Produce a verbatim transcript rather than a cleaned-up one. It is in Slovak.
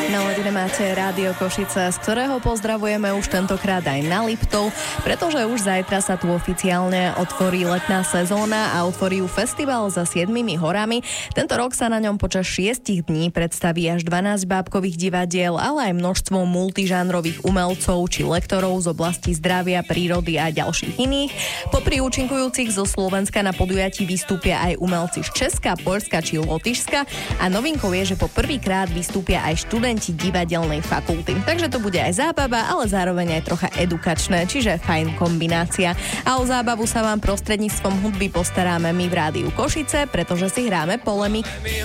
Naladené máte Rádio Košice, z ktorého pozdravujeme už tentokrát aj na Liptov, pretože už zajtra sa tu oficiálne otvorí letná sezóna a otvorí ju festival za siedmimi horami. Tento rok sa na ňom počas šiestich dní predstaví až dvanásť bábkových divadiel, ale aj množstvo multižánrových umelcov či lektorov z oblasti zdravia, prírody a ďalších iných. Popri účinkujúcich zo Slovenska na podujatí vystúpia aj umelci z Česka, Poľska či Lotyšska a novinkou je, že po prvýkrát vystúpia aj študenti divadelnej fakulty. Takže to bude aj zábava, ale zároveň aj trocha edukačné, čiže fajn kombinácia. A o zábavu sa vám prostredníctvom hudby postaráme my v Rádiu Košice, pretože si hráme Polemik.